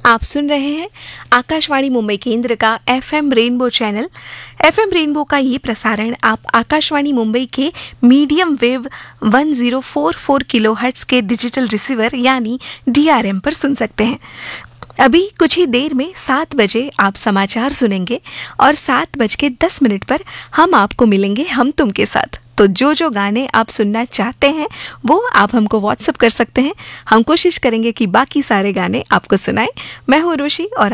आप सुन रहे हैं आकाशवाणी मुंबई केंद्र का FM rainbow channel. FM rainbow का ये प्रसारण आप आकाशवाणी मुंबई के मीडियम वेव 1044 किलोहर्ट्ज के डिजिटल रिसीवर यानी डीआरएम पर सुन सकते हैं। अभी कुछ ही देर में 7 बजे आप समाचार सुनेंगे और 7:10 पर हम आपको मिलेंगे हम तुम के साथ। तो जो गाने आप सुनना चाहते हैं वो आप हमको व्हाट्सएप कर सकते हैं। हम कोशिश करेंगे कि बाकी सारे गाने आपको सुनाएं। मैं हूँ रुचि और